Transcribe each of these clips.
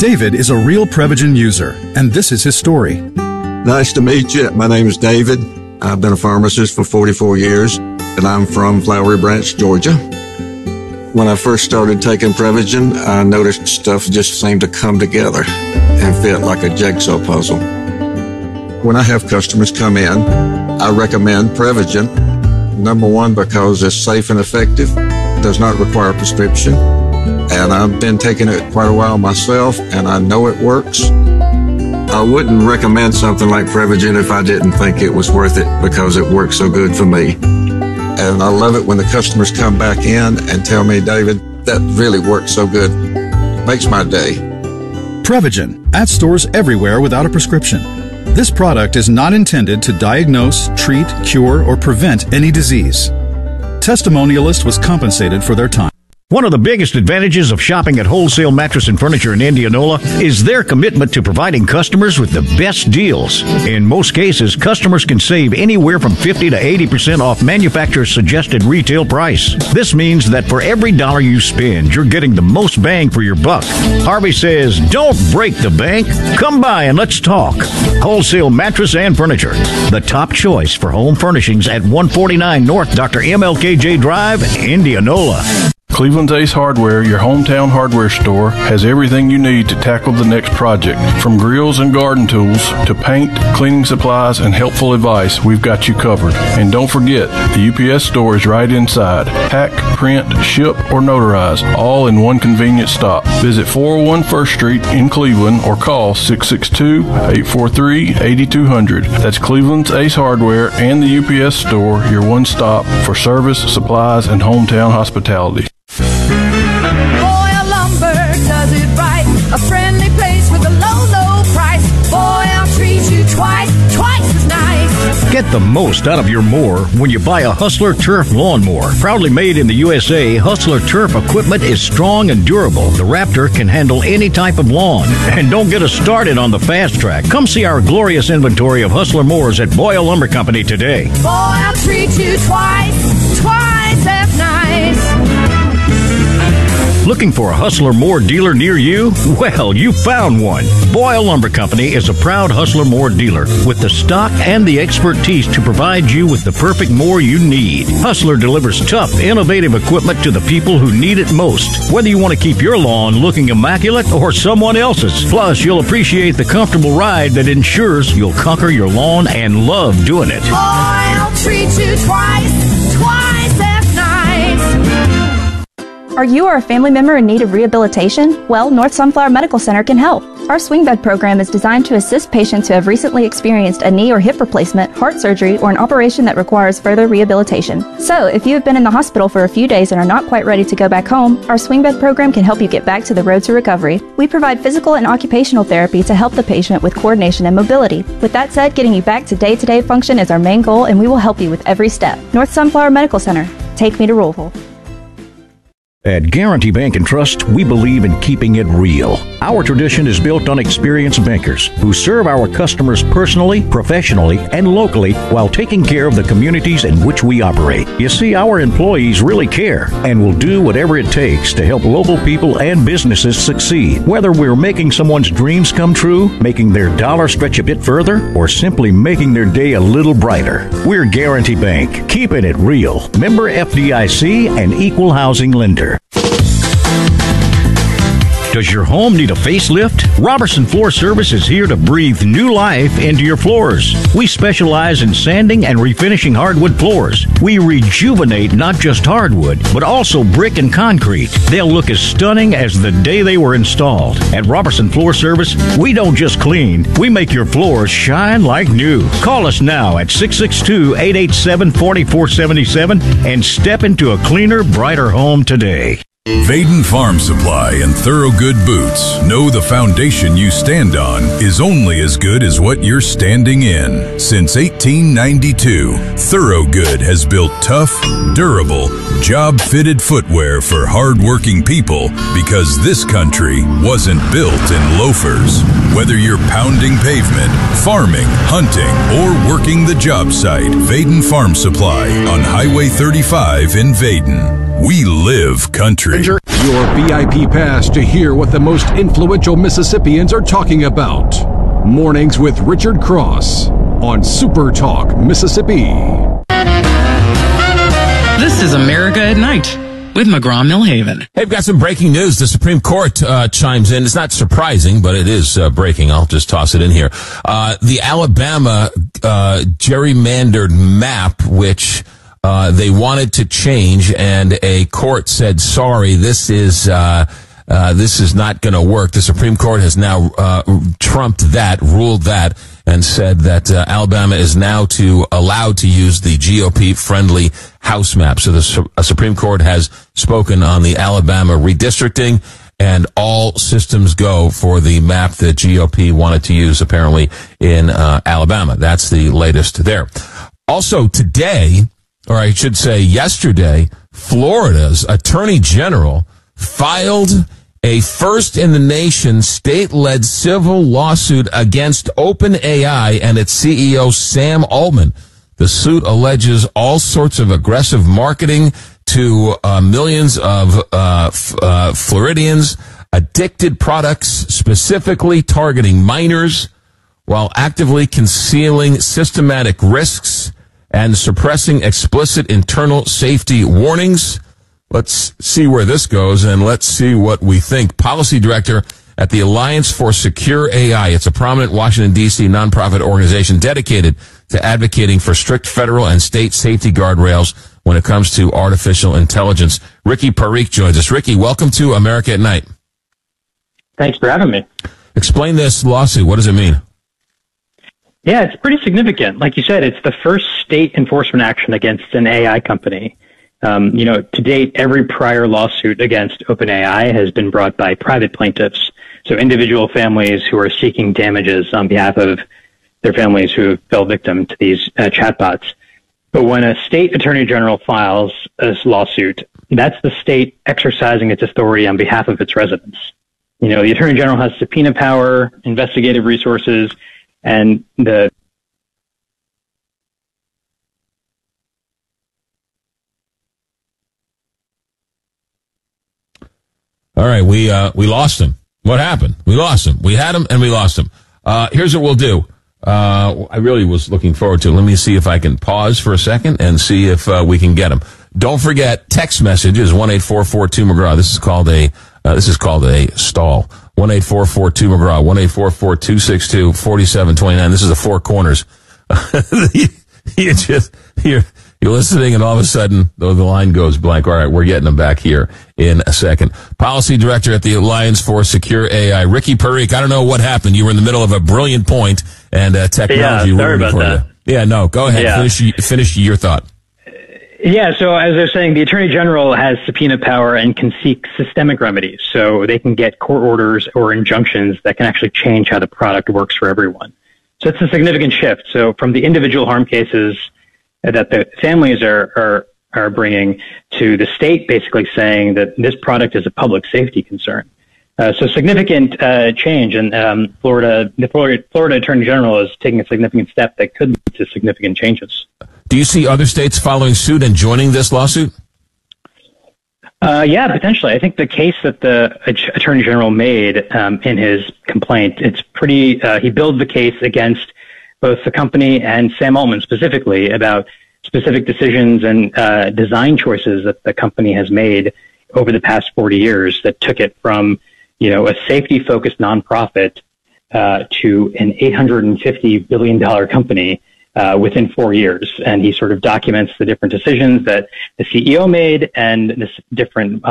David is a real Prevagen user, and this is his story. Nice to meet you. My name is David. I've been a pharmacist for 44 years, and I'm from Flowery Branch, Georgia. When I first started taking Prevagen, I noticed stuff just seemed to come together and fit like a jigsaw puzzle. When I have customers come in, I recommend Prevagen. Number one, because it's safe and effective, does not require a prescription, and I've been taking it quite a while myself, and I know it works. I wouldn't recommend something like Prevagen if I didn't think it was worth it because it works so good for me. And I love it when the customers come back in and tell me, David, that really works so good. It makes my day. Prevagen, at stores everywhere without a prescription. This product is not intended to diagnose, treat, cure, or prevent any disease. Testimonialist was compensated for their time. One of the biggest advantages of shopping at Wholesale Mattress and Furniture in Indianola is their commitment to providing customers with the best deals. In most cases, customers can save anywhere from 50 to 80% off manufacturer's suggested retail price. This means that for every dollar you spend, you're getting the most bang for your buck. Harvey says, don't break the bank. Come by and let's talk. Wholesale Mattress and Furniture, the top choice for home furnishings at 149 North Dr. MLKJ Drive, Indianola. Cleveland's Ace Hardware, your hometown hardware store, has everything you need to tackle the next project. From grills and garden tools to paint, cleaning supplies, and helpful advice, we've got you covered. And don't forget, the UPS store is right inside. Pack, print, ship, or notarize, all in one convenient stop. Visit 401 First Street in Cleveland or call 662-843-8200. That's Cleveland's Ace Hardware and the UPS store, your one stop for service, supplies, and hometown hospitality. Boyle Lumber does it right. A friendly place with a low, low price. Boyle treats you twice as nice. Get the most out of your mower when you buy a Hustler Turf lawnmower. Proudly made in the USA, Hustler Turf equipment is strong and durable. The Raptor can handle any type of lawn. And don't get us started on the fast track. Come see our glorious inventory of Hustler mowers at Boyle Lumber Company today. Boyle treats you twice as nice. Looking for a Hustler Mower dealer near you? Well, you found one. Boyle Lumber Company is a proud Hustler Mower dealer with the stock and the expertise to provide you with the perfect mower you need. Hustler delivers tough, innovative equipment to the people who need it most, whether you want to keep your lawn looking immaculate or someone else's. Plus, you'll appreciate the comfortable ride that ensures you'll conquer your lawn and love doing it. Boyle treats you twice as nice. Are you or a family member in need of rehabilitation? Well, North Sunflower Medical Center can help. Our swing bed program is designed to assist patients who have recently experienced a knee or hip replacement, heart surgery, or an operation that requires further rehabilitation. So, if you have been in the hospital for a few days and are not quite ready to go back home, our swing bed program can help you get back to the road to recovery. We provide physical and occupational therapy to help the patient with coordination and mobility. With that said, getting you back to day-to-day function is our main goal, and we will help you with every step. North Sunflower Medical Center. Take me to Rollville. At Guarantee Bank and Trust, we believe in keeping it real. Our tradition is built on experienced bankers who serve our customers personally, professionally, and locally while taking care of the communities in which we operate. You see, our employees really care and will do whatever it takes to help local people and businesses succeed. Whether we're making someone's dreams come true, making their dollar stretch a bit further, or simply making their day a little brighter. We're Guarantee Bank, keeping it real. Member FDIC and equal housing lender. Does your home need a facelift? Robertson Floor Service is here to breathe new life into your floors. We specialize in sanding and refinishing hardwood floors. We rejuvenate not just hardwood, but also brick and concrete. They'll look as stunning as the day they were installed. At Robertson Floor Service, we don't just clean, we make your floors shine like new. Call us now at 662-887-4477 and step into a cleaner, brighter home today. Vaden Farm Supply and Thorogood Boots know the foundation you stand on is only as good as what you're standing in. Since 1892, Thorogood has built tough, durable, job-fitted footwear for hard-working people because this country wasn't built in loafers. Whether you're pounding pavement, farming, hunting, or working the job site, Vaden Farm Supply on Highway 35 in Vaden. We live country. Your VIP pass to hear what the most influential Mississippians are talking about. Mornings with Richard Cross on Super Talk Mississippi. This is America at Night with McGraw-Millhaven. Hey, we've got some breaking news. The Supreme Court chimes in. It's not surprising, but it is breaking. I'll just toss it in here. The Alabama gerrymandered map, which they wanted to change, and a court said, sorry, this is not going to work. The Supreme Court has now trumped that, ruled that, and said that Alabama is now allowed to use the GOP-friendly House map. So the Supreme Court has spoken on the Alabama redistricting, and all systems go for the map that GOP wanted to use, apparently, in Alabama. That's the latest there. Also today, or I should say yesterday, Florida's Attorney General filed a first-in-the-nation state-led civil lawsuit against OpenAI and its CEO, Sam Altman. The suit alleges all sorts of aggressive marketing to millions of Floridians, addicted products specifically targeting minors, while actively concealing systematic risks and suppressing explicit internal safety warnings. Let's see where this goes, and let's see what we think. Policy director at the Alliance for Secure AI. It's a prominent Washington, D.C. nonprofit organization dedicated to advocating for strict federal and state safety guardrails when it comes to artificial intelligence. Ricky Parikh joins us. Ricky, welcome to America at Night. Thanks for having me. Explain this lawsuit. What does it mean? Yeah, it's pretty significant. Like you said, it's the first state enforcement action against an AI company. To date, every prior lawsuit against OpenAI has been brought by private plaintiffs, so individual families who are seeking damages on behalf of their families who fell victim to these chatbots. But when a state attorney general files a lawsuit, that's the state exercising its authority on behalf of its residents. The attorney general has subpoena power, investigative resources, and the All right, we lost him. What happened? We lost him. We had him and we lost him. Here's what we'll do. I really was looking forward to it. Let me see if I can pause for a second and see if we can get him. Don't forget, text messages 1-844-2-McGraw. This is called a stall. 1-844-2-McGraw. 1-844-262-4729. This is the Four Corners. You're listening, and all of a sudden, the line goes blank. All right, we're getting them back here in a second. Policy director at the Alliance for Secure AI, Ricky Parikh. I don't know what happened. You were in the middle of a brilliant point, and technology. Yeah, sorry about that. Yeah, no, go ahead. Yeah. Finish your thought. Yeah, so as I was saying, the Attorney General has subpoena power and can seek systemic remedies. So they can get court orders or injunctions that can actually change how the product works for everyone. So it's a significant shift. So from the individual harm cases that the families are bringing to the state basically saying that this product is a public safety concern. So significant change, and the Florida Attorney General is taking a significant step that could lead to significant changes. Do you see other states following suit and joining this lawsuit? Yeah, potentially. I think the case that the Attorney General made in his complaint, it's pretty, he builds the case against both the company and Sam Altman specifically about specific decisions and design choices that the company has made over the past 40 years that took it from, a safety-focused nonprofit to an $850 billion company within 4 years. And he sort of documents the different decisions that the CEO made and this different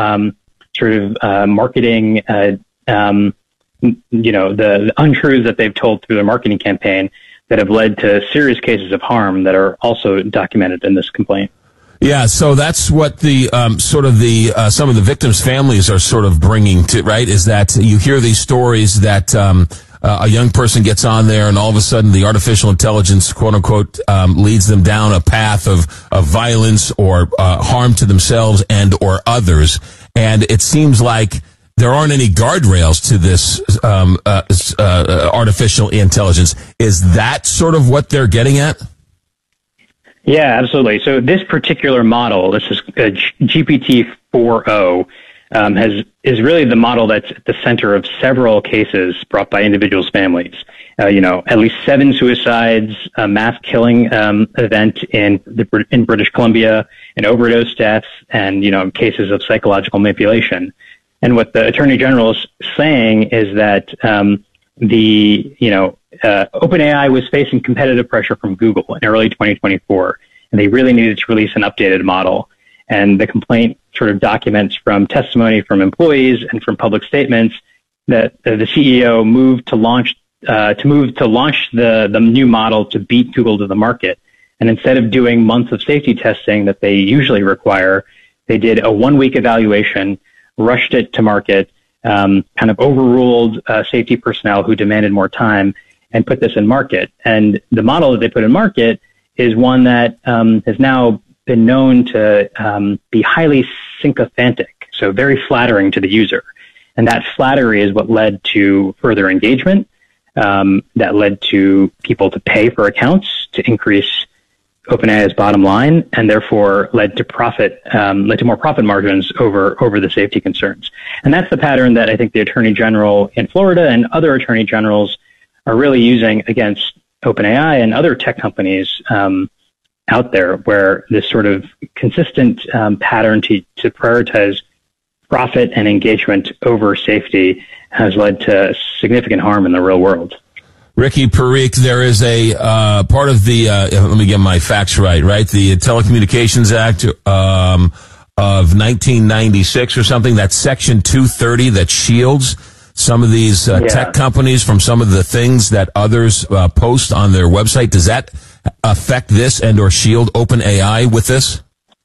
marketing, the untruths that they've told through their marketing campaign that have led to serious cases of harm that are also documented in this complaint. Yeah, so that's what the some of the victims' families are sort of bringing to, right? Is that you hear these stories that a young person gets on there and all of a sudden the artificial intelligence, quote unquote, leads them down a path of violence or harm to themselves and or others. And it seems like there aren't any guardrails to this artificial intelligence. Is that sort of what they're getting at? Yeah, absolutely. So this particular model, this is GPT-4o, is really the model that's at the center of several cases brought by individuals' families. At least 7 suicides, a mass killing event in British Columbia, an overdose deaths, and cases of psychological manipulation. And what the Attorney General is saying is that OpenAI was facing competitive pressure from Google in early 2024, and they really needed to release an updated model. And the complaint sort of documents from testimony from employees and from public statements that the CEO moved to launch the new model to beat Google to the market. And instead of doing months of safety testing that they usually require, they did a 1-week evaluation, rushed it to market, kind of overruled safety personnel who demanded more time, and put this in market. And the model that they put in market is one that has now been known to be highly sycophantic, so very flattering to the user. And that flattery is what led to further engagement, that led to people to pay for accounts to increase OpenAI's bottom line, and therefore led to more profit margins over the safety concerns. And that's the pattern that I think the Attorney General in Florida and other Attorney Generals are really using against OpenAI and other tech companies out there, where this sort of consistent pattern to prioritize profit and engagement over safety has led to significant harm in the real world. Ricky Parikh, there is a part of the, let me get my facts right? The Telecommunications Act of 1996 or something, that's Section 230 that shields some of these tech companies from some of the things that others post on their website. Does that affect this and or shield OpenAI with this?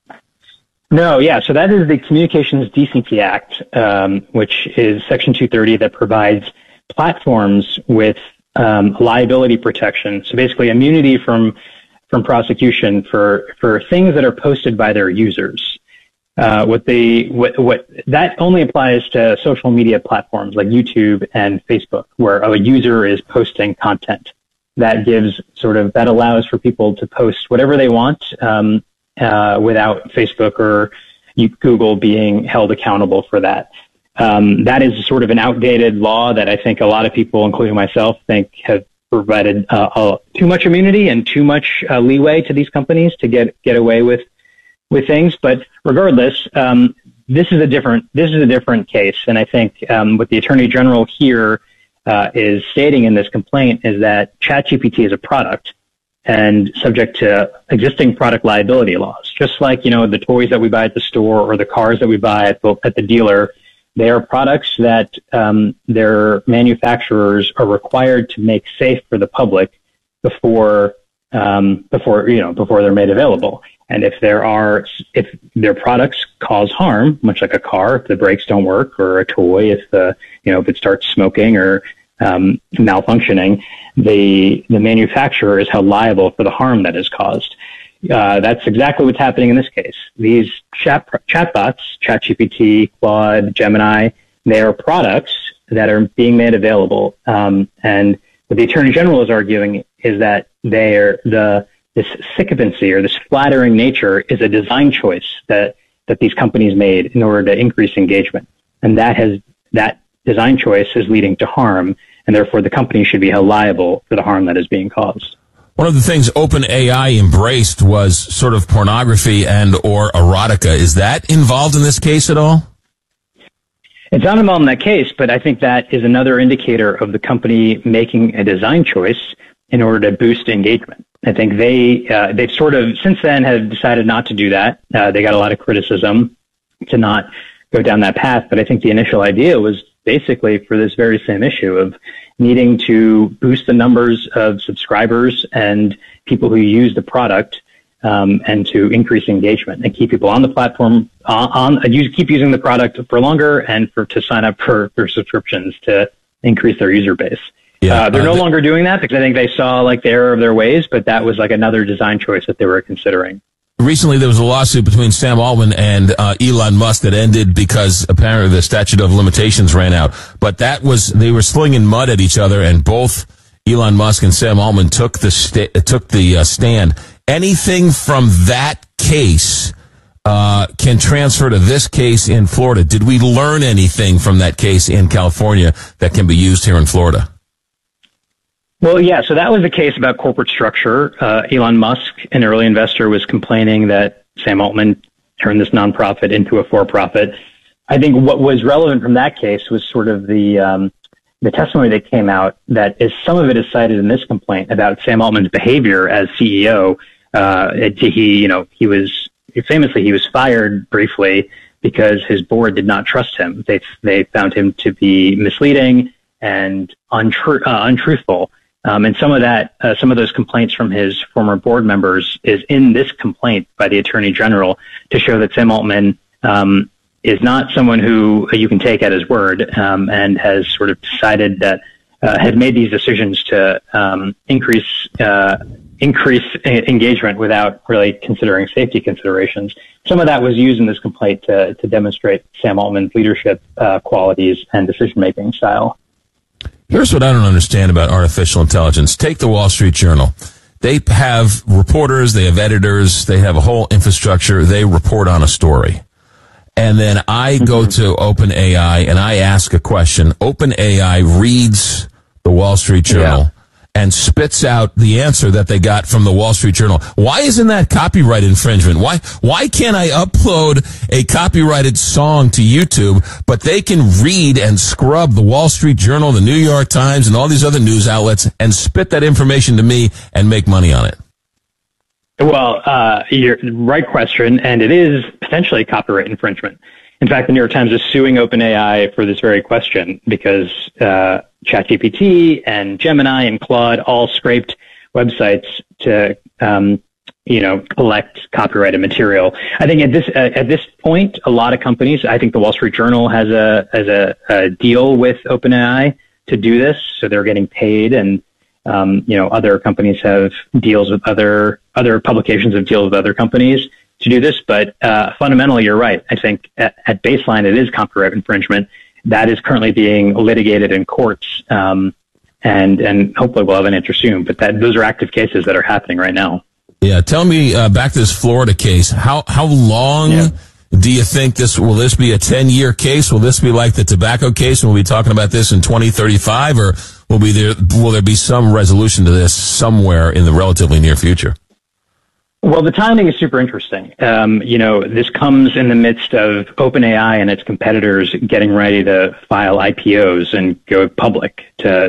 No, so that is the Communications Decency Act, which is Section 230 that provides platforms with liability protection. So basically immunity from prosecution for things that are posted by their users. What that only applies to social media platforms like YouTube and Facebook, where a user is posting content that allows for people to post whatever they want, without Facebook or Google being held accountable for that. That is sort of an outdated law that I think a lot of people, including myself, think have provided too much immunity and too much leeway to these companies to get away with things. But regardless, this is a different case, and I think what the Attorney General here is stating in this complaint is that ChatGPT is a product and subject to existing product liability laws. Just like, the toys that we buy at the store or the cars that we buy at the dealer, they are products that their manufacturers are required to make safe for the public before they're made available. And if their products cause harm, much like a car, if the brakes don't work, or a toy, if it starts smoking or malfunctioning, the manufacturer is held liable for the harm that is caused. That's exactly what's happening in this case. These chatbots, ChatGPT, Claude, Gemini, they are products that are being made available. And what the Attorney General is arguing is that this sycophancy or this flattering nature is a design choice that these companies made in order to increase engagement. And that design choice is leading to harm, and therefore the company should be held liable for the harm that is being caused. One of the things OpenAI embraced was sort of pornography and or erotica. Is that involved in this case at all? It's not involved in that case, but I think that is another indicator of the company making a design choice in order to boost engagement. I think they've sort of since then have decided not to do that. They got a lot of criticism to not go down that path, but I think the initial idea was basically for this very same issue of needing to boost the numbers of subscribers and people who use the product, and to increase engagement and keep people on the platform, keep using the product for longer, and to sign up for subscriptions to increase their user base. Yeah, they're no longer doing that because I think they saw the error of their ways, but that was another design choice that they were considering. Recently, there was a lawsuit between Sam Altman and Elon Musk that ended because apparently the statute of limitations ran out. But they were slinging mud at each other, and both Elon Musk and Sam Altman took the stand. Anything from that case can transfer to this case in Florida? Did we learn anything from that case in California that can be used here in Florida? Well, yeah, so that was the case about corporate structure. Elon Musk, an early investor, was complaining that Sam Altman turned this nonprofit into a for-profit. I think what was relevant from that case was sort of the testimony that came out that is some of it is cited in this complaint about Sam Altman's behavior as CEO. He was fired briefly because his board did not trust him. They found him to be misleading and untruthful. And some of those complaints from his former board members is in this complaint by the Attorney General to show that Sam Altman is not someone who you can take at his word, and has sort of decided that had made these decisions to increase engagement without really considering safety considerations. Some of that was used in this complaint to demonstrate Sam Altman's leadership qualities and decision-making style. Here's what I don't understand about artificial intelligence. Take the Wall Street Journal. They have reporters, they have editors, they have a whole infrastructure. They report on a story. And then I go to OpenAI and I ask a question. OpenAI reads the Wall Street Journal and spits out the answer that they got from the Wall Street Journal. Why isn't that copyright infringement? Why can't I upload a copyrighted song to YouTube, but they can read and scrub the Wall Street Journal, the New York Times, and all these other news outlets and spit that information to me and make money on it? Well, you're right question, and it is potentially copyright infringement. In fact, the New York Times is suing OpenAI for this very question because ChatGPT and Gemini and Claude all scraped websites to, collect copyrighted material. I think at this point, a lot of companies, I think the Wall Street Journal has a deal with OpenAI to do this, so they're getting paid, and other companies have deals with other publications have deals with other companies to do this. But fundamentally, you're right. I think at baseline, it is copyright infringement that is currently being litigated in courts, and hopefully we'll have an answer soon. But those are active cases that are happening right now. Yeah, tell me back to this Florida case. How long do you think will this be a 10-year case? Will this be like the tobacco case, and we'll be talking about this in 2035, or will there be some resolution to this somewhere in the relatively near future? Well, the timing is super interesting. This comes in the midst of OpenAI and its competitors getting ready to file IPOs and go public to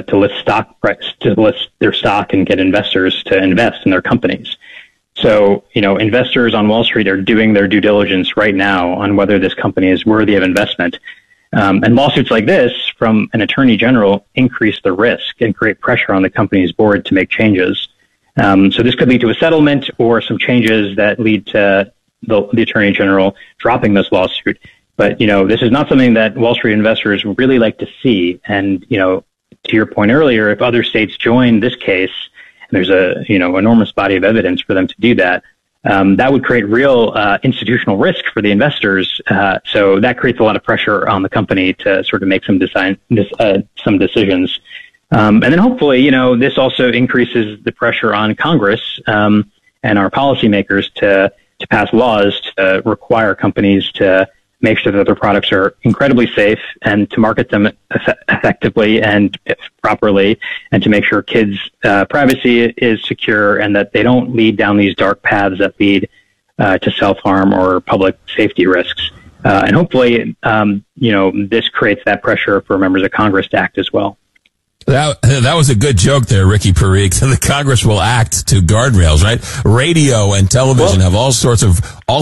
list their stock and get investors to invest in their companies. So, investors on Wall Street are doing their due diligence right now on whether this company is worthy of investment. And lawsuits like this from an attorney general increase the risk and create pressure on the company's board to make changes. So this could lead to a settlement or some changes that lead to the attorney general dropping this lawsuit. But, this is not something that Wall Street investors would really like to see. And, to your point earlier, if other states join this case, and there's enormous body of evidence for them to do that, that would create real institutional risk for the investors. So that creates a lot of pressure on the company to sort of make some decisions. And then hopefully, this also increases the pressure on Congress and our policymakers to pass laws to require companies to make sure that their products are incredibly safe and to market them effectively and properly, and to make sure kids' privacy is secure and that they don't lead down these dark paths that lead to self-harm or public safety risks. And hopefully, this creates that pressure for members of Congress to act as well. That was a good joke there, Ricky Parikh. The Congress will act to guardrails, right? Radio and television have all sorts of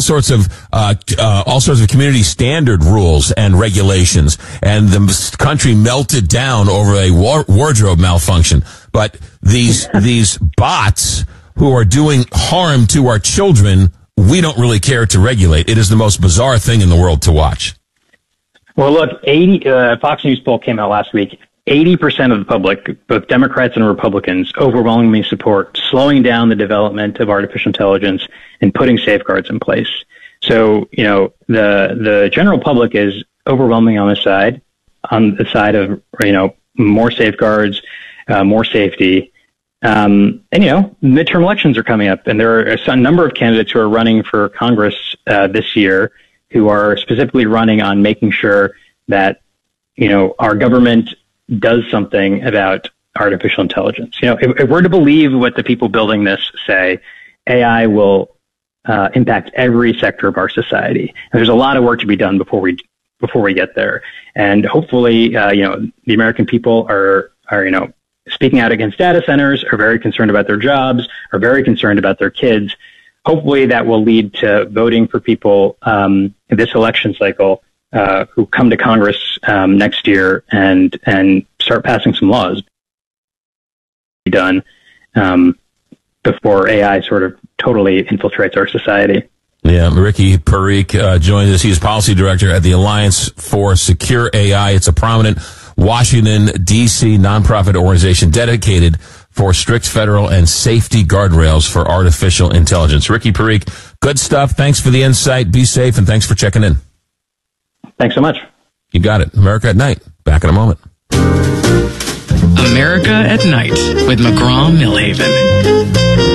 community standard rules and regulations, and the country melted down over a wardrobe malfunction. But these bots who are doing harm to our children, we don't really care to regulate. It is the most bizarre thing in the world to watch. Well, look, Fox News poll came out last week. 80% of the public, both Democrats and Republicans, overwhelmingly support slowing down the development of artificial intelligence and putting safeguards in place. So, the general public is overwhelming on the side of, more safeguards, more safety. And, midterm elections are coming up, and there are a number of candidates who are running for Congress this year who are specifically running on making sure that, our government does something about artificial intelligence. If we're to believe what the people building this say, AI will impact every sector of our society. And there's a lot of work to be done before we get there. And hopefully, the American people are speaking out against data centers, are very concerned about their jobs, are very concerned about their kids. Hopefully that will lead to voting for people in this election cycle who come to Congress next year and start passing some laws be done before AI sort of totally infiltrates our society. Yeah, Ricky Parikh joins us. He's policy director at the Alliance for Secure AI. It's a prominent Washington, D.C. nonprofit organization dedicated for strict federal and safety guardrails for artificial intelligence. Ricky Parikh, good stuff. Thanks for the insight. Be safe, and thanks for checking in. Thanks so much. You got it. America at Night. Back in a moment. America at Night with McGraw-Milhaven.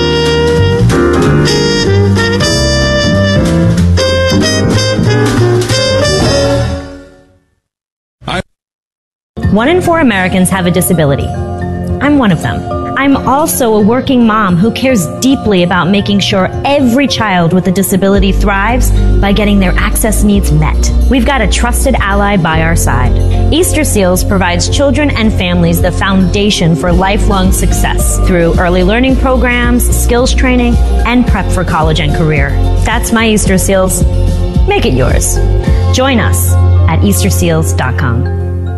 1 in 4 Americans have a disability. I'm one of them. I'm also a working mom who cares deeply about making sure every child with a disability thrives by getting their access needs met. We've got a trusted ally by our side. Easter Seals provides children and families the foundation for lifelong success through early learning programs, skills training, and prep for college and career. That's my Easter Seals. Make it yours. Join us at EasterSeals.com.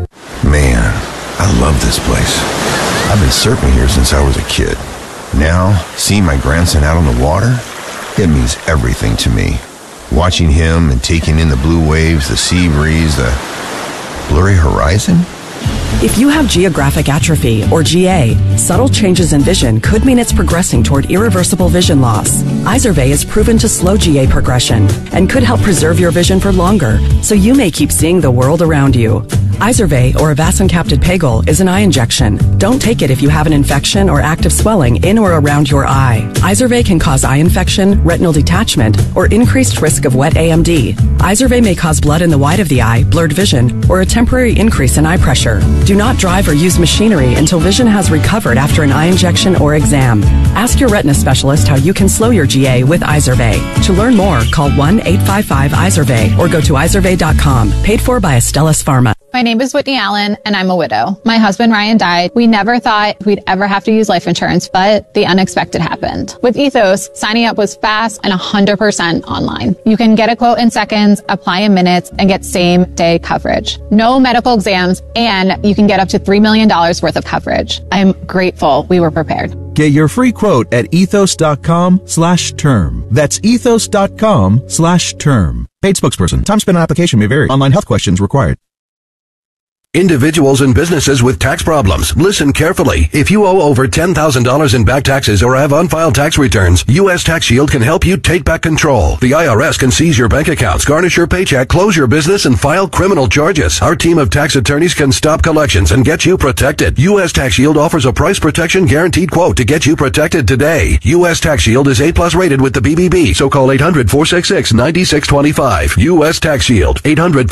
Man, I love this place. I've been surfing here since I was a kid. Now, seeing my grandson out on the water, it means everything to me. Watching him and taking in the blue waves, the sea breeze, the blurry horizon. If you have geographic atrophy, or GA, subtle changes in vision could mean it's progressing toward irreversible vision loss. Izervay is proven to slow GA progression and could help preserve your vision for longer, so you may keep seeing the world around you. Izervay, or avacincaptad pegol, is an eye injection. Don't take it if you have an infection or active swelling in or around your eye. Izervay can cause eye infection, retinal detachment, or increased risk of wet AMD. Izervay may cause blood in the white of the eye, blurred vision, or a temporary increase in eye pressure. Do not drive or use machinery until vision has recovered after an eye injection or exam. Ask your retina specialist how you can slow your GA with Izervay. To learn more, call 1-855-IZERVAY or go to izervay.com. Paid for by Astellas Pharma. My name is Whitney Allen, and I'm a widow. My husband, Ryan, died. We never thought we'd ever have to use life insurance, but the unexpected happened. With Ethos, signing up was fast and 100% online. You can get a quote in seconds, apply in minutes, and get same-day coverage. No medical exams, and you can get up to $3 million worth of coverage. I'm grateful we were prepared. Get your free quote at ethos.com/term. That's ethos.com/term. Paid spokesperson. Time spent on application may vary. Online health questions required. Individuals and businesses with tax problems, listen carefully. If you owe over $10,000 in back taxes or have unfiled tax returns, U.S. Tax Shield can help you take back control. The IRS can seize your bank accounts, garnish your paycheck, close your business, and file criminal charges. Our team of tax attorneys can stop collections and get you protected. U.S. Tax Shield offers a price protection guaranteed quote to get you protected today. U.S. Tax Shield is A+ rated with the BBB, so call 800-466-9625. U.S. Tax Shield,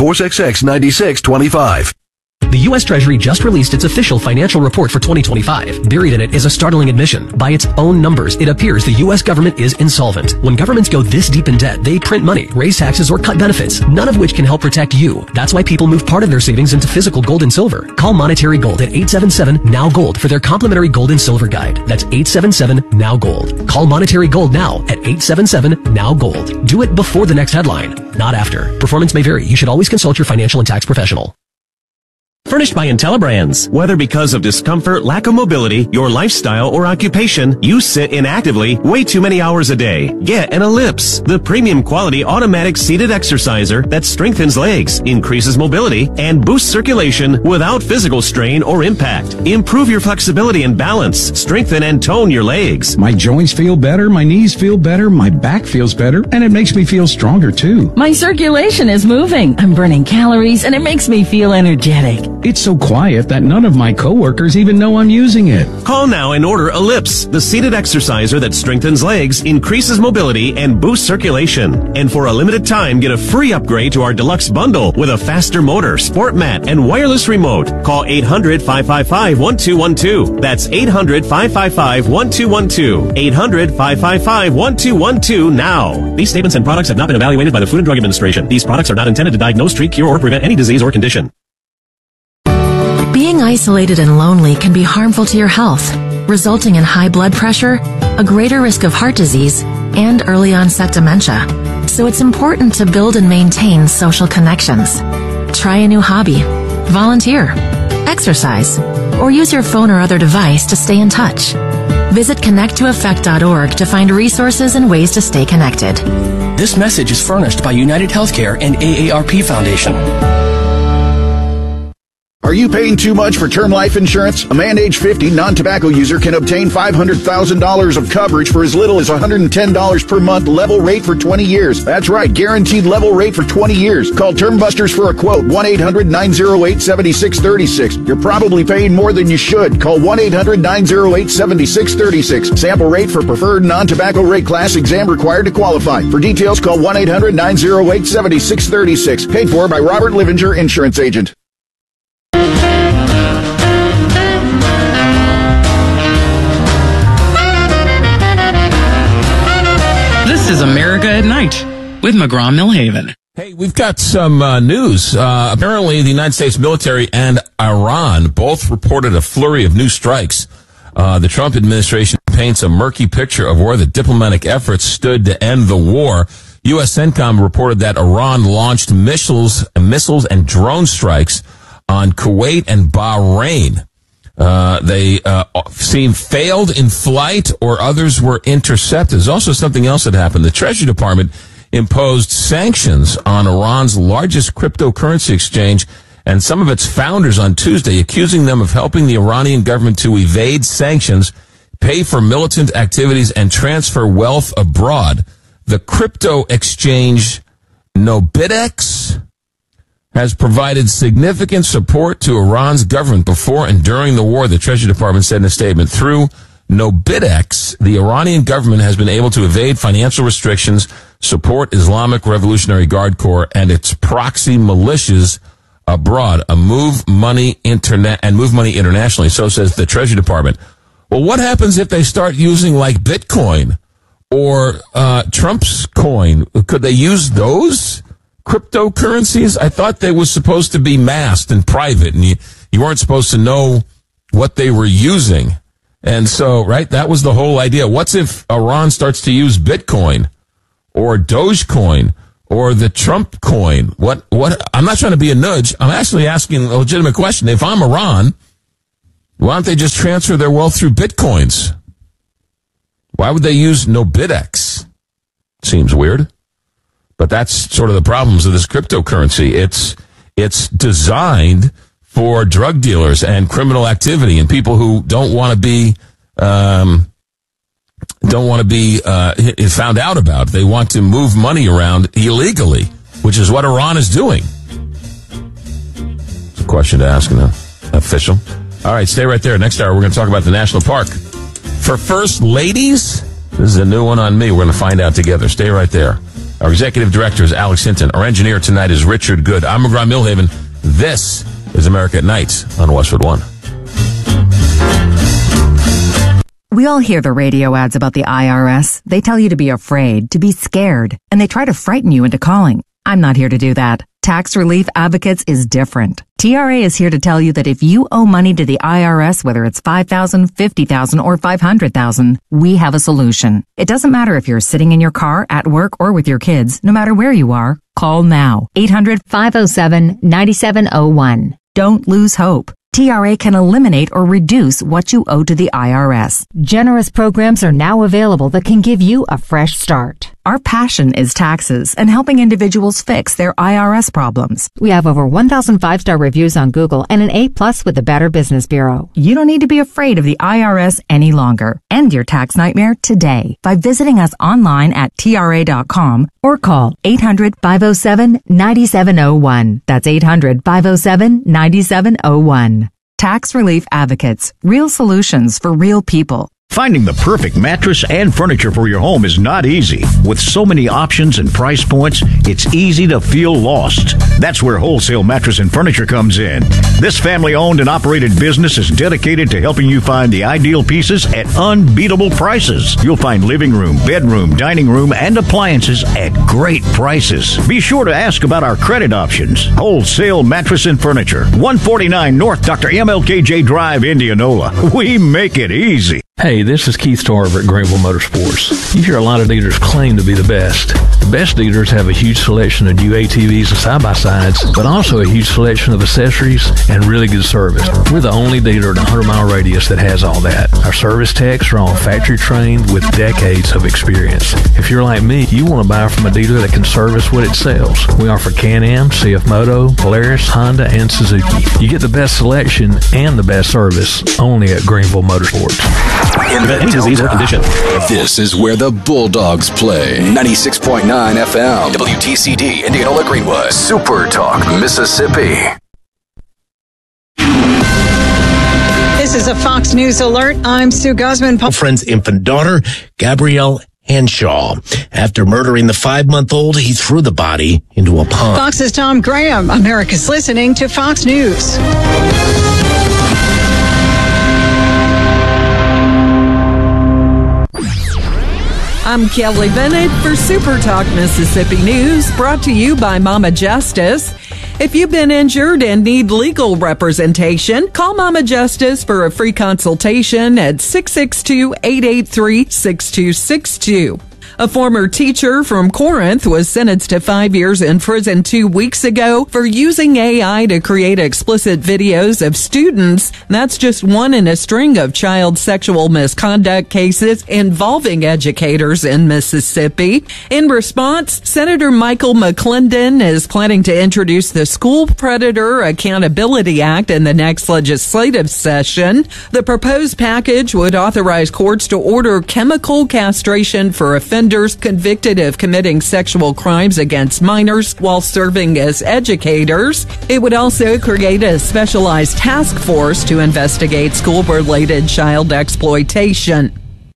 800-466-9625. The U.S. Treasury just released its official financial report for 2025. Buried in it is a startling admission. By its own numbers, it appears the U.S. government is insolvent. When governments go this deep in debt, they print money, raise taxes, or cut benefits, none of which can help protect you. That's why people move part of their savings into physical gold and silver. Call Monetary Gold at 877-NOW-GOLD for their complimentary gold and silver guide. That's 877-NOW-GOLD. Call Monetary Gold now at 877-NOW-GOLD. Do it before the next headline, not after. Performance may vary. You should always consult your financial and tax professional. Furnished by IntelliBrands. Whether because of discomfort, lack of mobility, your lifestyle, or occupation, you sit inactively way too many hours a day. Get an Ellipse, the premium quality automatic seated exerciser that strengthens legs, increases mobility, and boosts circulation without physical strain or impact. Improve your flexibility and balance. Strengthen and tone your legs. My joints feel better, my knees feel better, my back feels better, and it makes me feel stronger too. My circulation is moving. I'm burning calories, and it makes me feel energetic. It's so quiet that none of my coworkers even know I'm using it. Call now and order Ellipse, the seated exerciser that strengthens legs, increases mobility, and boosts circulation. And for a limited time, get a free upgrade to our deluxe bundle with a faster motor, sport mat, and wireless remote. Call 800-555-1212. That's 800-555-1212. 800-555-1212 now. These statements and products have not been evaluated by the Food and Drug Administration. These products are not intended to diagnose, treat, cure, or prevent any disease or condition. Being isolated and lonely can be harmful to your health, resulting in high blood pressure, a greater risk of heart disease, and early onset dementia. So it's important to build and maintain social connections. Try a new hobby, volunteer, exercise, or use your phone or other device to stay in touch. Visit connecttoeffect.org to find resources and ways to stay connected. This message is furnished by United Healthcare and AARP Foundation. Are you paying too much for term life insurance? A man age 50 non-tobacco user can obtain $500,000 of coverage for as little as $110 per month, level rate for 20 years. That's right, guaranteed level rate for 20 years. Call Term Busters for a quote, 1-800-908-7636. You're probably paying more than you should. Call 1-800-908-7636. Sample rate for preferred non-tobacco rate class, exam required to qualify. For details, call 1-800-908-7636. Paid for by Robert Livinger, Insurance Agent. This is America at Night with McGraw-Milhaven. Hey, we've got some news. Apparently, the United States military and Iran both reported a flurry of new strikes. The Trump administration paints a murky picture of where the diplomatic efforts stood to end the war. U.S. CENTCOM reported that Iran launched missiles and drone strikes on Kuwait and Bahrain. They seem failed in flight or others were intercepted. There's also something else that happened. The Treasury Department imposed sanctions on Iran's largest cryptocurrency exchange and some of its founders on Tuesday, accusing them of helping the Iranian government to evade sanctions, pay for militant activities, and transfer wealth abroad. The crypto exchange NoBitX has provided significant support to Iran's government before and during the war, the Treasury Department said in a statement. Through NoBitX, the Iranian government has been able to evade financial restrictions, support Islamic Revolutionary Guard Corps and its proxy militias abroad, move money internationally. So says the Treasury Department. Well, what happens if they start using like Bitcoin or Trump's coin? Could they use those cryptocurrencies? I thought they were supposed to be masked and private, and you weren't supposed to know what they were using. And so, right, that was the whole idea. What's if Iran starts to use Bitcoin or Dogecoin or the Trump coin? What? I'm not trying to be a nudge. I'm actually asking a legitimate question. If I'm Iran, why don't they just transfer their wealth through Bitcoins? Why would they use NoBitX? Seems weird. But that's sort of the problems of this cryptocurrency. It's designed for drug dealers and criminal activity and people who don't want to be found out about. They want to move money around illegally, which is what Iran is doing. It's a question to ask an official. All right, stay right there. Next hour, we're going to talk about the national park. For first ladies, this is a new one on me. We're going to find out together. Stay right there. Our executive director is Alex Hinton. Our engineer tonight is Richard Good. I'm McGraw-Milhaven. This is America at Night on Westwood One. We all hear the radio ads about the IRS. They tell you to be afraid, to be scared, and they try to frighten you into calling. I'm not here to do that. Tax Relief Advocates is different. TRA is here to tell you that if you owe money to the IRS, whether it's $5,000, $50,000, or $500,000, we have a solution. It doesn't matter if you're sitting in your car, at work, or with your kids. No matter where you are, call now. 800-507-9701. Don't lose hope. TRA can eliminate or reduce what you owe to the IRS. Generous programs are now available that can give you a fresh start. Our passion is taxes and helping individuals fix their IRS problems. We have over 1,000 5-star reviews on Google and an A+ with the Better Business Bureau. You don't need to be afraid of the IRS any longer. End your tax nightmare today by visiting us online at TRA.com or call 800-507-9701. That's 800-507-9701. Tax Relief Advocates. Real solutions for real people. Finding the perfect mattress and furniture for your home is not easy. With so many options and price points, it's easy to feel lost. That's where Wholesale Mattress and Furniture comes in. This family-owned and operated business is dedicated to helping you find the ideal pieces at unbeatable prices. You'll find living room, bedroom, dining room, and appliances at great prices. Be sure to ask about our credit options. Wholesale Mattress and Furniture, 149 North Dr. MLKJ Drive, Indianola. We make it easy. Hey, this is Keith Tarver at Greenville Motorsports. You hear a lot of dealers claim to be the best. The best dealers have a huge selection of new ATVs and side-by-sides, but also a huge selection of accessories and really good service. We're the only dealer in a 100-mile radius that has all that. Our service techs are all factory trained with decades of experience. If you're like me, you want to buy from a dealer that can service what it sells. We offer Can-Am, CF Moto, Polaris, Honda, and Suzuki. You get the best selection and the best service only at Greenville Motorsports. In the disease or condition. This is where the Bulldogs play. 96.9 FM. WTCD, Indianola Greenwood. Super Talk, Mississippi. This is a Fox News alert. I'm Sue Guzman. Friend's infant daughter, Gabrielle Henshaw. After murdering the 5-month-old, he threw the body into a pond. Fox's Tom Graham. America's listening to Fox News. I'm Kelly Bennett for Super Talk Mississippi News, brought to you by Mama Justice. If you've been injured and need legal representation, call Mama Justice for a free consultation at 662-883-6262. A former teacher from Corinth was sentenced to 5 years in prison 2 weeks ago for using AI to create explicit videos of students. That's just one in a string of child sexual misconduct cases involving educators in Mississippi. In response, Senator Michael McClendon is planning to introduce the School Predator Accountability Act in the next legislative session. The proposed package would authorize courts to order chemical castration for offenders convicted of committing sexual crimes against minors while serving as educators. It would also create a specialized task force to investigate school-related child exploitation.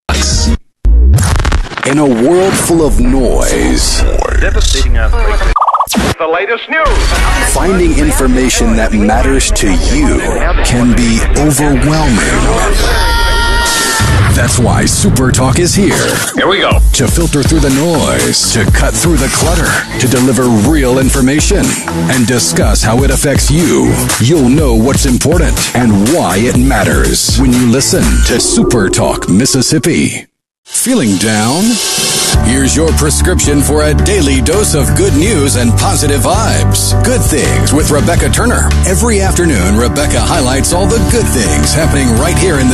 In a world full of noise, devastating earthquake. The latest news. Finding information that matters to you can be overwhelming. That's why Super Talk is here. Here we go. To filter through the noise, to cut through the clutter, to deliver real information, and discuss how it affects you. You'll know what's important and why it matters when you listen to Super Talk Mississippi. Feeling down? Here's your prescription for a daily dose of good news and positive vibes. Good Things with Rebecca Turner. Every afternoon, Rebecca highlights all the good things happening right here in the